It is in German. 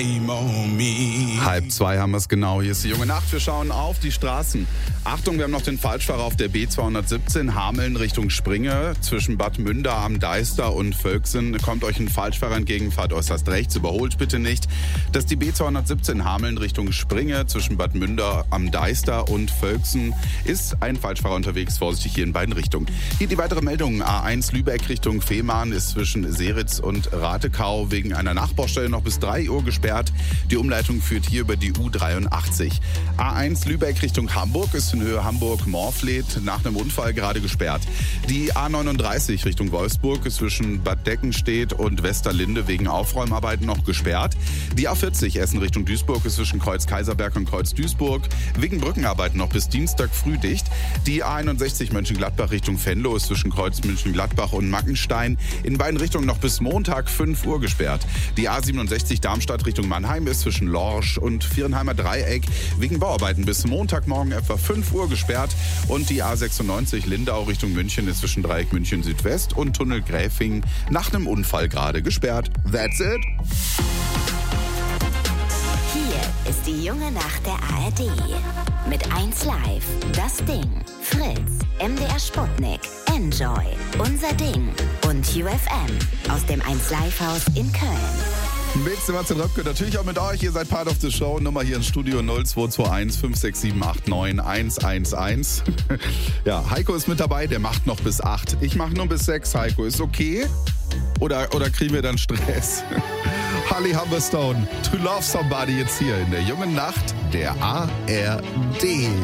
1:30 haben wir es genau. Hier ist die junge Nacht. Wir schauen auf die Straßen. Achtung, wir haben noch den Falschfahrer auf der B217 Hameln Richtung Springe. Zwischen Bad Münder am Deister und Völksen kommt euch ein Falschfahrer entgegen. Fahrt äußerst rechts, überholt bitte nicht. Das ist die B217 Hameln Richtung Springe. Zwischen Bad Münder am Deister und Völksen ist ein Falschfahrer unterwegs. Vorsichtig hier in beiden Richtungen. Hier die weitere Meldung. A1 Lübeck Richtung Fehmarn ist zwischen Seritz und Ratekau wegen einer Nachbaustelle noch bis 3 Uhr gesperrt. Die Umleitung führt hier über die U83. A1 Lübeck Richtung Hamburg ist in Höhe Hamburg-Morfleet nach einem Unfall gerade gesperrt. Die A39 Richtung Wolfsburg ist zwischen Bad Deckenstedt und Westerlinde wegen Aufräumarbeiten noch gesperrt. Die A40 Essen Richtung Duisburg ist zwischen Kreuz Kaiserberg und Kreuz Duisburg wegen Brückenarbeiten noch bis Dienstag früh dicht. Die A61 Mönchengladbach Richtung Venlo ist zwischen Kreuz Mönchengladbach und Mackenstein in beiden Richtungen noch bis Montag 5 Uhr gesperrt. Die A67 Darmstadt Richtung Mannheim ist zwischen Lorsch und Vierenheimer Dreieck wegen Bauarbeiten bis Montagmorgen etwa 5 Uhr gesperrt. Und die A96 Lindau Richtung München ist zwischen Dreieck München Südwest und Tunnel Gräfing nach einem Unfall gerade gesperrt. That's it. Hier ist die junge Nacht der ARD. Mit 1 Live, Das Ding, Fritz, MDR Sputnik, Enjoy, Unser Ding und UFM aus dem 1 Live Haus in Köln. Mit Sebastian Röpke, natürlich auch mit euch. Ihr seid Part of the Show. Nummer hier ins Studio 0221 567 111. Ja, Heiko ist mit dabei, der macht noch bis 8. Ich mache nur bis 6, Heiko. Ist okay? Oder kriegen wir dann Stress? Holly Humberstone, To Love Somebody jetzt hier in der jungen Nacht der ARD.